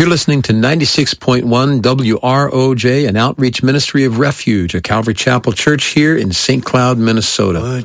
You're listening to 96.1 WROJ, an outreach ministry of Refuge, a Calvary Chapel church here in St. Cloud, Minnesota.